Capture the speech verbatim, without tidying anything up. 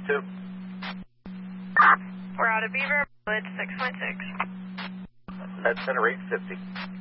two. We're out of Beaver, Village six point six. Med Center eight fifty.